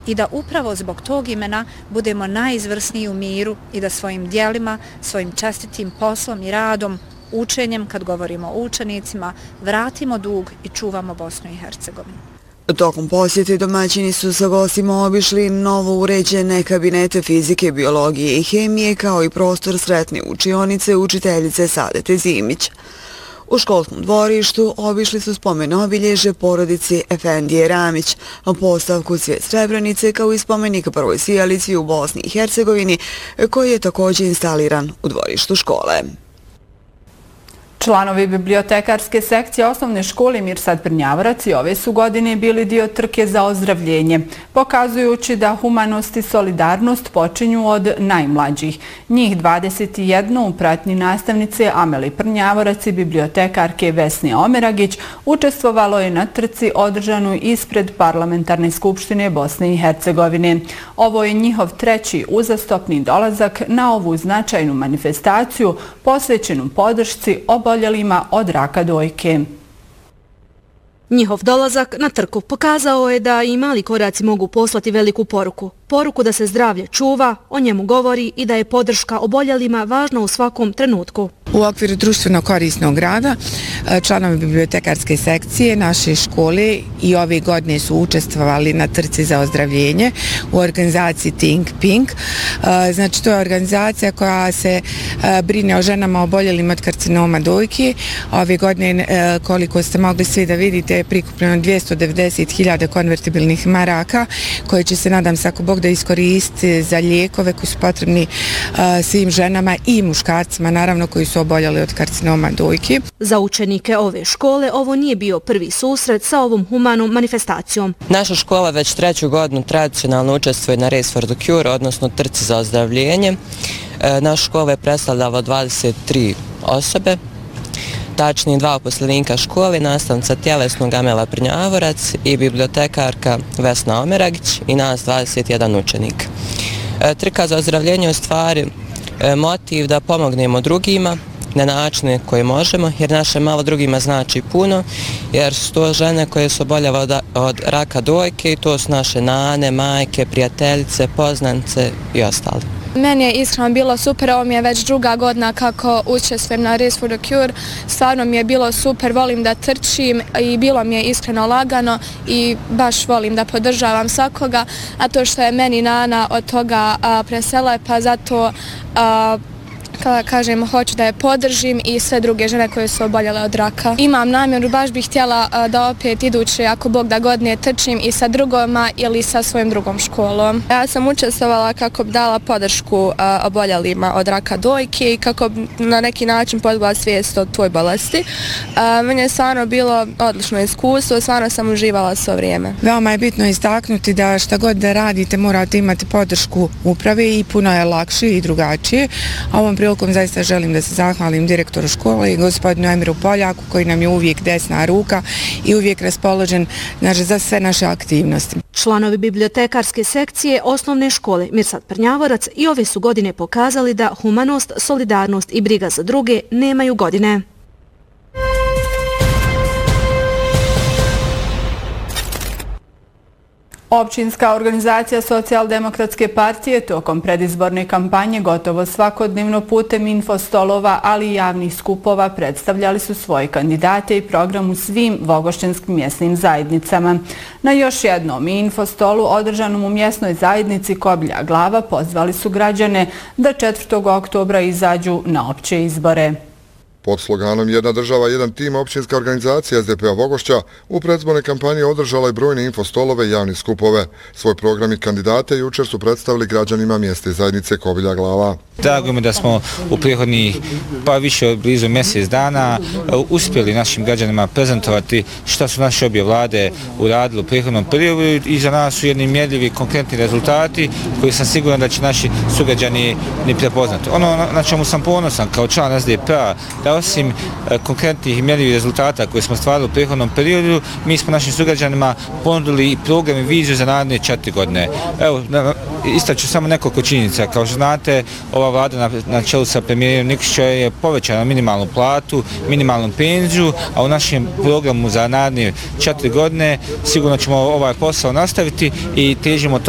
i da upravo zbog tog imena budemo najizvrsniji u miru i da svojim djelima, svojim čestitim poslom i radom, učenjem, kad govorimo o učenicima, vratimo dug i čuvamo Bosnu i Hercegovinu. Tokom posjete domaćini su sa gostima obišli novo uređene kabinete fizike, biologije i hemije kao i prostor sretne učionice učiteljice Sadete Zimić. U školskom dvorištu obišli su spomen obilježje porodici Efendije Ramić, postavku Cvijet Srebrenice kao i spomenik prvoj sijalici u Bosni i Hercegovini koji je također instaliran u dvorištu škole. Članovi bibliotekarske sekcije osnovne škole Mirsad Prnjavorac i ove su godine bili dio trke za ozdravljenje, pokazujući da humanost i solidarnost počinju od najmlađih. Njih 21 u pratnji nastavnice Ameli Prnjavorac i bibliotekarke Vesne Omeragić učestvovalo je na trci održanoj ispred Parlamentarne skupštine Bosne i Hercegovine. Ovo je njihov treći uzastopni dolazak na ovu značajnu manifestaciju posvećenu podršci oboljelima od raka dojke. Njihov dolazak na trku pokazao je da i mali koraci mogu poslati veliku poruku. Poruku da se zdravlje čuva, o njemu govori i da je podrška oboljelima važna u svakom trenutku. U okviru društveno korisnog rada članovi bibliotekarske sekcije naše škole i ove godine su učestvovali na trci za ozdravljenje u organizaciji Think Pink. Znači, to je organizacija koja se brine o ženama oboljelima od karcinoma dojke. Ove godine, koliko ste mogli svi da vidite, je prikupljeno 290.000 konvertibilnih maraka koje će se, nadam se, ako Bog da iskoriste za lijekove koji su potrebni svim ženama i muškarcima, naravno, koji su oboljeli od karcinoma dojke. Za učenike ove škole ovo nije bio prvi susret sa ovom humanom manifestacijom. Naša škola već treću godinu tradicionalno učestvuje na Race for the Cure, odnosno trci za ozdravljenje. Naša škola je predstavljala 23 osobe, tačnije 2 uposlenika škole, nastavnica tjelesnog Amela Prnjavorac i bibliotekarka Vesna Omeragić i nas 21 učenik. Trka za ozdravljenje je u stvari motiv da pomognemo drugima na načine koje možemo, jer naše malo drugima znači puno, jer su to žene koje su oboljele od raka dojke i to su naše nane, majke, prijateljice, poznanice i ostali. Meni je iskreno bilo super, ovo mi je već druga godina kako učestvujem na Race for the Cure. Stvarno mi je bilo super, volim da trčim i bilo mi je iskreno lagano i baš volim da podržavam svakoga, a to što je meni nana od toga presela, pa zato kada kažem hoću da je podržim i sve druge žene koje su oboljele od raka. Imam namjeru, baš bih htjela da opet iduće, ako Bog da godine, trčim i sa drugoma ili sa svojom drugom školom. Ja sam učestvovala kako bi dala podršku oboljelima od raka dojke i kako bi na neki način podigla svijest o toj bolesti. Meni je stvarno bilo odlično iskustvo, stvarno sam uživala svo vrijeme. Veoma je bitno istaknuti da šta god da radite morate imati podršku uprave i puno je lakše i drugačije. Ovom prilikom zaista želim da se zahvalim direktoru škole i gospodinu Emiru Poljaku koji nam je uvijek desna ruka i uvijek raspoložen za sve naše aktivnosti. Članovi bibliotekarske sekcije osnovne škole Mirsad Prnjavorac i ove su godine pokazali da humanost, solidarnost i briga za druge nemaju godine. Općinska organizacija Socijaldemokratske partije tokom predizborne kampanje gotovo svakodnevno putem infostolova, ali i javnih skupova predstavljali su svoje kandidate i program u svim vogošćanskim mjesnim zajednicama. Na još jednom infostolu održanom u mjesnoj zajednici Kobilja Glava pozvali su građane da 4. oktobra izađu na opće izbore. Pod sloganom Jedna država, jedan tim, općinska organizacija SDP-a Vogošća u predizbornoj kampanji održala je brojne infostolove i javne skupove. Svoj program i kandidate jučer su predstavili građanima mjesne zajednice Kobilja Glava. Drago mi da smo u prihodnih pa više od blizu mjesec dana uspjeli našim građanima prezentovati šta su naše obje vlade uradile u prihodnom periodu i za nas su jedni mjerljivi konkretni rezultati koji sam siguran da će naši sugrađani ni prepoznati. Ono na čemu sam ponosan kao član SDP-a da osim konkretnih i mjerljivih rezultata koje smo stvarili u prihodnom periodu, mi smo našim sugrađanima ponudili i program i viziju za naredne 4 godine. Evo, istaću samo nekoliko činjenica. Kao što znate, ova vlada na čelu sa premijerom Nikšićem je povećala minimalnu platu, minimalnu penziju, a u našem programu za naredne 4 godine sigurno ćemo ovaj posao nastaviti i težimo